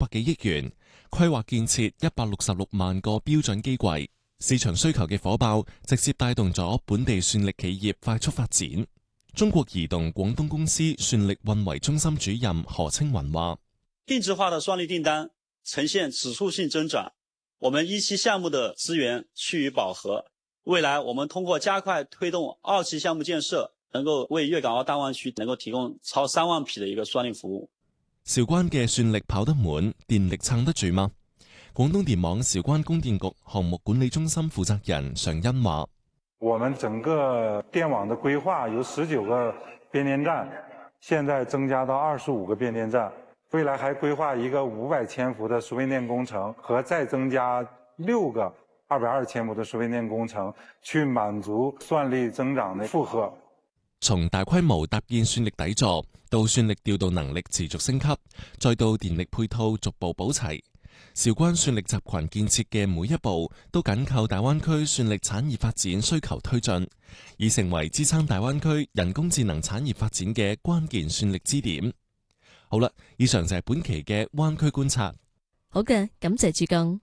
幾億元，規劃建設166萬個標準機櫃。市場需求嘅火爆，直接帶動咗本地算力企業快速發展。中國移動廣東公司算力運維中心主任何青雲話： 定制化的算力訂單呈現指數性增長，我們一期項目的資源趨於飽和。未來我們通過加快推動二期項目建設，能夠為粵港澳大灣區能夠提供超3萬匹的一個算力服務。 韶關嘅算力跑得滿，電力撐得住嗎？廣東電網韶關供電局項目管理中心負責人常恩話： 我們整個電網的規劃由19個變電站，現在增加到25個變電站，未來還規劃一個500千伏的輸變電工程，和再增加6個220千伏的輸變電工程，去滿足算力增長的負荷。 從大規模搭建算力底座，到算力調度能力持續升級，再到電力配套逐步補齊，韶關算力集群建設嘅每一步都緊靠大灣區算力產業發展需求推進，已成為支撐大灣區人工智能產業發展嘅關鍵算力支點。好啦，以上就係本期嘅灣區觀察。 好嘅，感謝志剛。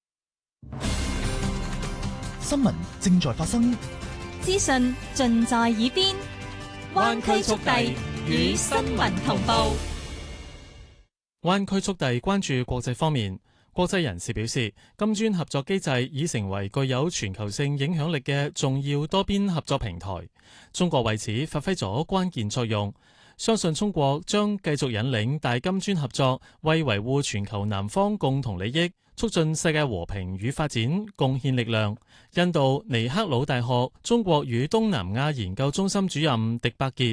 新聞正在發生， 資訊盡在耳邊，灣區速遞與新聞同步。 灣區速遞關注國際方面，國際人士表示，金磚合作機制已成為具有全球性影響力嘅重要多邊合作平台，中國為此發揮咗關鍵作用。相信中國將繼續引領大金磚合作，為維護全球南方共同利益、促進世界和平與發展貢獻力量。印度尼赫魯大學中國與東南亞研究中心主任狄伯傑：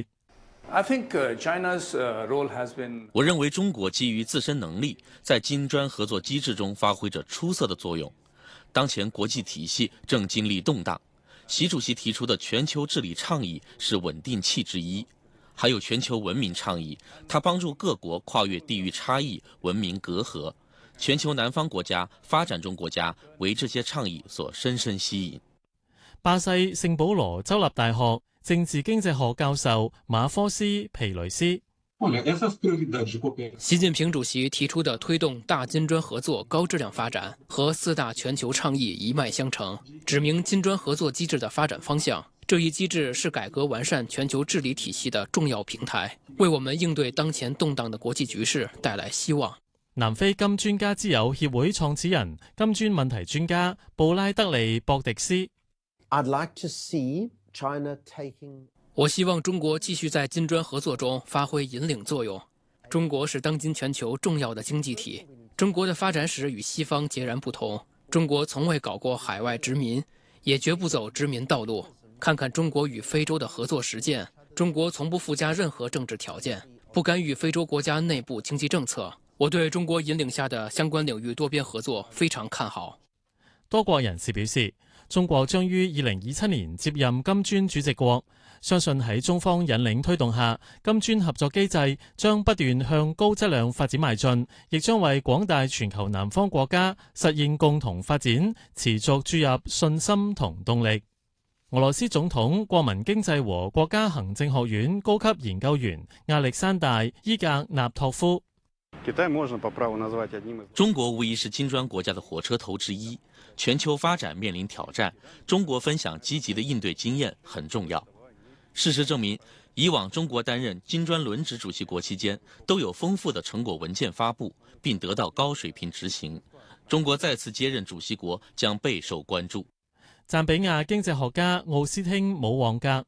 我認為中國基於自身能力，在金磚合作機制中發揮着出色的作用。當前國際體系正經歷動盪，習主席提出的全球治理倡議是穩定器之一。還有全球文明倡議，它幫助各國跨越地域差異、文明隔閡。全球南方國家、發展中國家為這些倡議所深深吸引。 巴西聖保羅州立大學政治經濟學教授馬科斯皮雷斯： 習近平主席提出的推動大金磚合作高質量發展和4大全球倡議一脈相承，指明金磚合作機制的發展方向。這一機制是改革完善全球治理體系的重要平台，為我們應對當前動盪的國際局勢帶來希望。 南非金磚家之友協會創始人、金磚問題專家布拉德利·博迪斯： 我希望中國繼續在金磚合作中發揮引領作用。中國是當今全球重要的經濟體，中國的發展史與西方截然不同。中國從未搞過海外殖民，也絕不走殖民道路。看看中國與非洲的合作實踐，中國從不附加任何政治條件，不干預非洲國家內部經濟政策。我對中國引領下的相關領域多邊合作非常看好。 多國人士表示，中國將於2027年接任金磚主席國，相信喺中方引領推動下，金磚合作機制將不斷向高質量發展邁進，亦將為廣大全球南方國家實現共同發展持續注入信心同動力。俄羅斯總統國民經濟和國家行政學院高級研究員亞歷山大·伊格納托夫： 中國無疑是金磚國家的火車頭之一，全球發展面臨挑戰，中國分享積極的應對經驗很重要。事實證明，以往中國擔任金磚輪值主席國期間，都有豐富的成果文件發布，並得到高水平執行。中國再次接任主席國將備受關注。 贊比亞經濟學家奧斯汀姆旺格：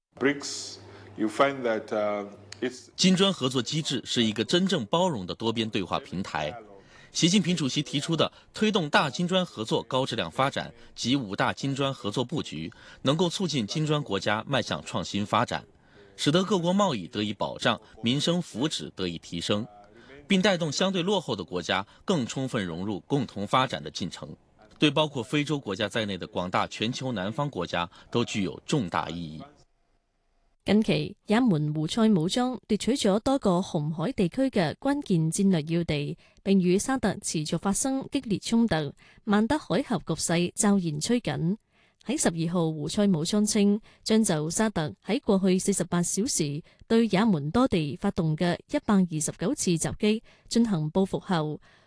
金磚合作機制是一個真正包容的多邊對話平台。習近平主席提出的推動大金磚合作高質量發展及5大金磚合作佈局，能夠促進金磚國家邁向創新發展，使得各國貿易得以保障，民生福祉得以提升，並帶動相對落後的國家更充分融入共同發展的進程。對包括非洲國家在內的廣大全球南方國家都具有重大意義。 近期，也門胡塞武裝奪取咗多個紅海地區嘅關鍵戰略要地，並與沙特持續發生激烈衝突，曼德海峽局勢驟然趨緊。喺12號，胡塞武裝稱將就沙特喺過去48小時對也門多地發動嘅129次襲擊進行報復後，